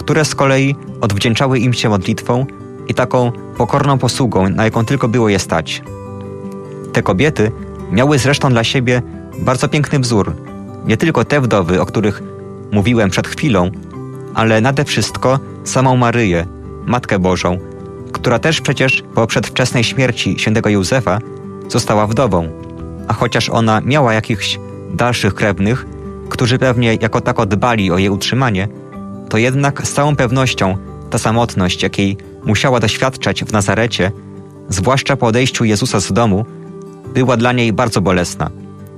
które z kolei odwdzięczały im się modlitwą i taką pokorną posługą, na jaką tylko było je stać. Te kobiety miały zresztą dla siebie bardzo piękny wzór. Nie tylko te wdowy, o których mówiłem przed chwilą, ale nade wszystko samą Maryję, Matkę Bożą, która też przecież po przedwczesnej śmierci świętego Józefa została wdową, a chociaż ona miała jakichś dalszych krewnych, którzy pewnie jako tako dbali o jej utrzymanie, to jednak z całą pewnością ta samotność, jakiej musiała doświadczać w Nazarecie, zwłaszcza po odejściu Jezusa z domu, była dla niej bardzo bolesna.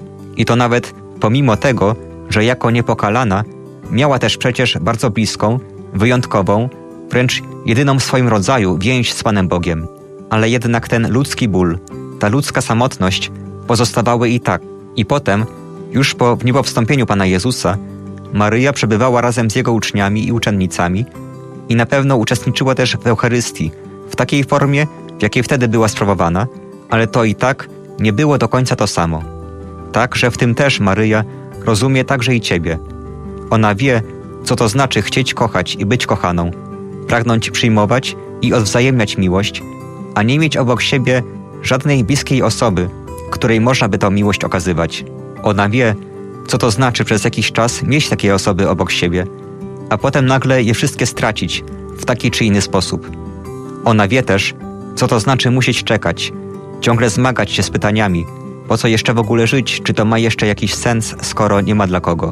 I to nawet pomimo tego, że jako niepokalana miała też przecież bardzo bliską, wyjątkową, wręcz jedyną w swoim rodzaju więź z Panem Bogiem. Ale jednak ten ludzki ból, ta ludzka samotność pozostawały i tak. I potem, już po wniebowstąpieniu Pana Jezusa, Maryja przebywała razem z Jego uczniami i uczennicami i na pewno uczestniczyła też w Eucharystii, w takiej formie, w jakiej wtedy była sprawowana, ale to i tak nie było do końca to samo. Tak, że w tym też Maryja rozumie także i Ciebie. Ona wie, co to znaczy chcieć kochać i być kochaną, pragnąć przyjmować i odwzajemniać miłość, a nie mieć obok siebie żadnej bliskiej osoby, której można by tę miłość okazywać. Ona wie, co to znaczy przez jakiś czas mieć takie osoby obok siebie, a potem nagle je wszystkie stracić w taki czy inny sposób. Ona wie też, co to znaczy musieć czekać, ciągle zmagać się z pytaniami, po co jeszcze w ogóle żyć, czy to ma jeszcze jakiś sens, skoro nie ma dla kogo.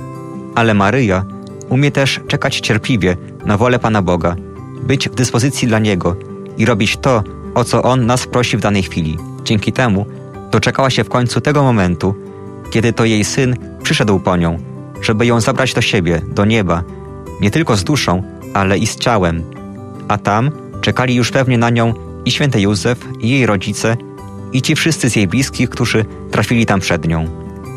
Ale Maryja umie też czekać cierpliwie na wolę Pana Boga, być w dyspozycji dla Niego i robić to, o co On nas prosi w danej chwili. Dzięki temu doczekała się w końcu tego momentu, kiedy to jej Syn przyszedł po nią, żeby ją zabrać do siebie, do nieba, nie tylko z duszą, ale i z ciałem. A tam czekali już pewnie na nią i święty Józef, i jej rodzice, i ci wszyscy z jej bliskich, którzy trafili tam przed nią.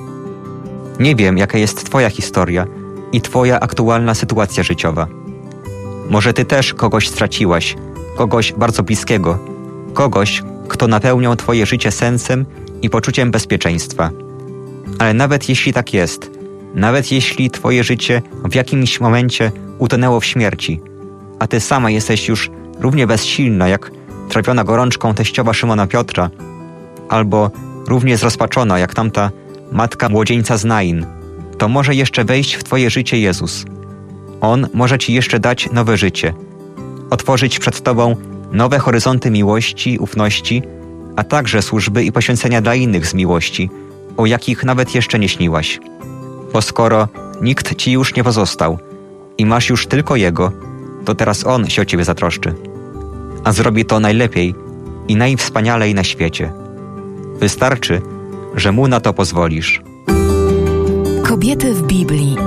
Nie wiem, jaka jest Twoja historia i Twoja aktualna sytuacja życiowa. Może Ty też kogoś straciłaś, kogoś bardzo bliskiego, kogoś, kto napełniał Twoje życie sensem i poczuciem bezpieczeństwa. Ale nawet jeśli tak jest, nawet jeśli Twoje życie w jakimś momencie utonęło w śmierci, a Ty sama jesteś już równie bezsilna jak trapiona gorączką teściowa Szymona Piotra, albo równie zrozpaczona jak tamta matka młodzieńca z Nain, to może jeszcze wejść w Twoje życie Jezus. On może Ci jeszcze dać nowe życie, otworzyć przed Tobą nowe horyzonty miłości, ufności, a także służby i poświęcenia dla innych z miłości, o jakich nawet jeszcze nie śniłaś. Bo skoro nikt Ci już nie pozostał i masz już tylko Jego, to teraz On się o Ciebie zatroszczy. A zrobi to najlepiej i najwspanialej na świecie. Wystarczy, że Mu na to pozwolisz. Kobiety w Biblii.